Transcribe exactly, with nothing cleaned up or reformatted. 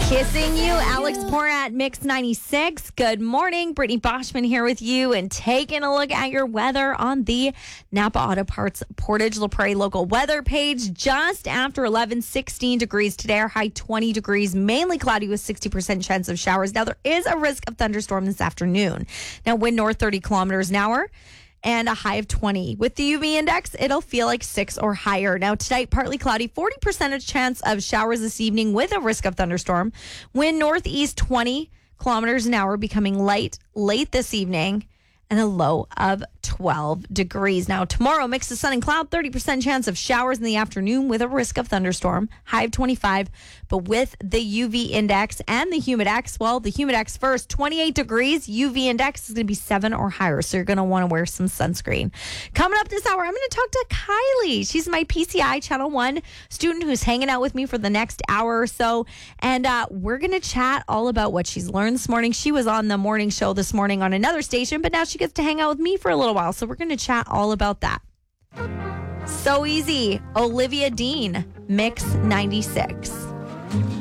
Kissing you, Alex Porat, Mix ninety-six. Good morning. Brittany Boschman here with you and taking a look at your weather on the Napa Auto Parts Portage La Prairie local weather page. Just after eleven, sixteen degrees today, our high twenty degrees, mainly cloudy with sixty percent chance of showers. Now, there is a risk of thunderstorm this afternoon. Now, wind north thirty kilometers an hour. And a high of twenty. With the U V index, it'll feel like six or higher. Now, tonight, partly cloudy, forty percent chance of showers this evening with a risk of thunderstorm. Wind northeast twenty kilometers an hour, becoming light late this evening, and a low of twelve degrees. Now, tomorrow, mix of sun and cloud, thirty percent chance of showers in the afternoon with a risk of thunderstorm, high of twenty-five. But with the U V index and the humidex, well, the humidex first, twenty-eight degrees. U V index is going to be seven or higher, so you're going to want to wear some sunscreen. Coming up this hour, I'm going to talk to Kylie. She's my P C I Channel one student who's hanging out with me for the next hour or so. And uh, we're going to chat all about what she's learned this morning. She was on the morning show this morning on another station, but now she gets to hang out with me for a little while. So we're going to chat all about that. So easy. Olivia Dean, Mix ninety-six.